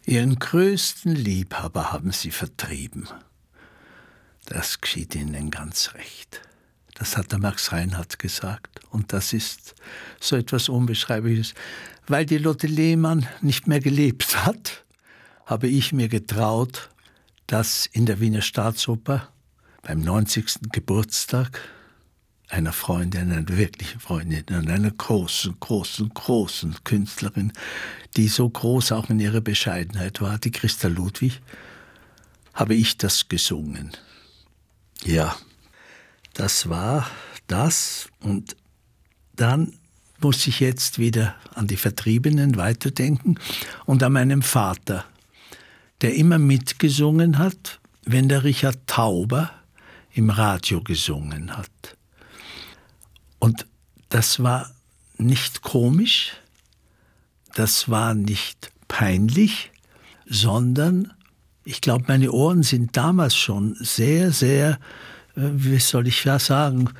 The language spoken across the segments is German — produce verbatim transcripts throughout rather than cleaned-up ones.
Ihren größten Liebhaber haben Sie vertrieben. Das geschieht Ihnen ganz recht. Das hat der Max Reinhardt gesagt. Und das ist so etwas Unbeschreibliches. Weil die Lotte Lehmann nicht mehr gelebt hat, habe ich mir getraut, dass in der Wiener Staatsoper beim neunzigsten Geburtstag einer Freundin, einer wirklichen Freundin, einer großen, großen, großen Künstlerin, die so groß auch in ihrer Bescheidenheit war, die Christa Ludwig, habe ich das gesungen. Ja, das war das. Und dann muss ich jetzt wieder an die Vertriebenen weiterdenken und an meinen Vater, der immer mitgesungen hat, wenn der Richard Tauber im Radio gesungen hat. Und das war nicht komisch, das war nicht peinlich, sondern ich glaube, meine Ohren sind damals schon sehr, sehr, wie soll ich das sagen,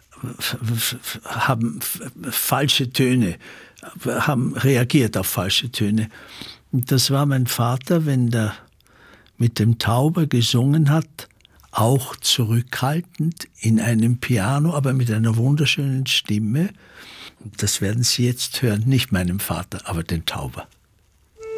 haben falsche Töne, haben reagiert auf falsche Töne. Und das war mein Vater, wenn der mit dem Tauber gesungen hat, auch zurückhaltend in einem Piano, aber mit einer wunderschönen Stimme. Das werden Sie jetzt hören, nicht meinem Vater, aber den Tauber.